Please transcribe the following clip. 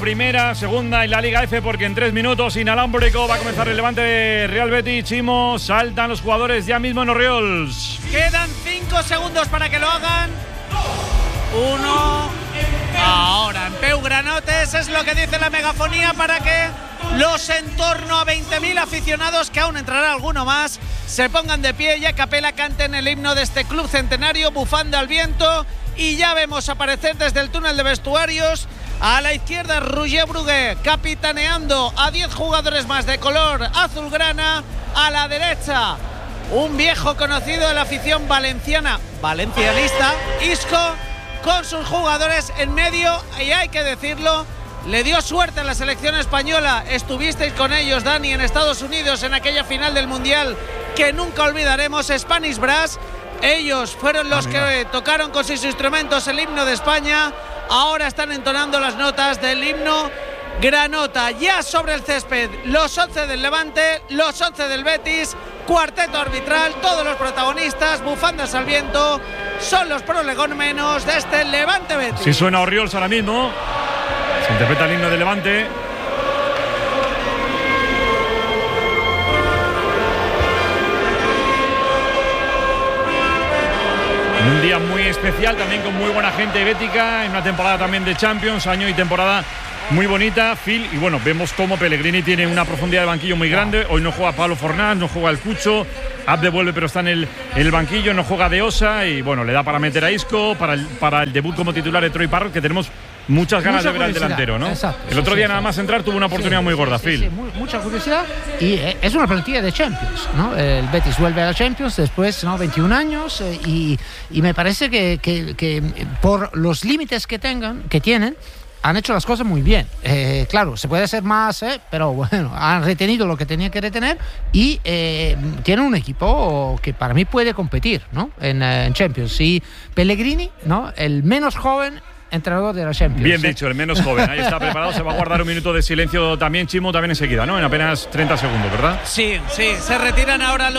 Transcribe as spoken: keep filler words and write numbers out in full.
Primera, segunda en la Liga F, porque en tres minutos inalámbrico va a comenzar el Levante de Real Betis. Chimo, saltan los jugadores ya mismo en los Oriols. Quedan cinco segundos para que lo hagan. Uno. Ahora en Peu Granotes es lo que dice la megafonía para que los en torno a veinte mil aficionados, que aún entrará alguno más, se pongan de pie y a capela canten el himno de este club centenario, bufanda al viento. Y ya vemos aparecer desde el túnel de vestuarios a la izquierda Roger Brugué capitaneando a diez jugadores más de color azulgrana. A la derecha un viejo conocido de la afición valenciana, valencianista, Isco, con sus jugadores en medio. Y hay que decirlo, le dio suerte a la selección española. Estuvisteis con ellos, Dani, en Estados Unidos en aquella final del Mundial que nunca olvidaremos, Spanish Brass. Ellos fueron los ah, que tocaron con sus instrumentos el himno de España. Ahora están entonando las notas del himno Granota. Ya sobre el césped, los once del Levante, los once del Betis, cuarteto arbitral, todos los protagonistas, bufandas al viento, son los prolegómenos de este Levante Betis. Si suena Oriols ahora mismo, se interpreta el himno del Levante. Un día muy especial, también con muy buena gente bética, en una temporada también de Champions, año y temporada muy bonita, Phil. Y bueno, vemos cómo Pellegrini tiene una profundidad de banquillo muy grande. Hoy no juega Pablo Fornás, no juega el Cucho, Abde vuelve pero está en el, en el banquillo, no juega De Osa y bueno, le da para meter a Isco, para el, para el debut como titular de Troy Parrott, que tenemos muchas ganas mucha de ver al delantero, ¿no? Exacto, el otro sí, día sí, nada más entrar tuvo una oportunidad sí, muy gorda, sí, Phil. Sí, sí, muy, mucha curiosidad y eh, es una plantilla de Champions, ¿no? El Betis vuelve a la Champions después, ¿no? veintiún años eh, y, y me parece que, que, que por los límites que tengan, que tienen, han hecho las cosas muy bien. Eh, claro, se puede hacer más, eh, pero bueno, han retenido lo que tenía que retener y eh, tienen un equipo que para mí puede competir, ¿no? En, eh, en Champions. Y Pellegrini, ¿no? El menos joven entrenador de la Champions. Bien ¿eh? dicho, el menos joven. Ahí está preparado. Se va a guardar un minuto de silencio también, Chimo, también enseguida, ¿no? En apenas treinta segundos, ¿verdad? Sí, sí. Se retiran ahora los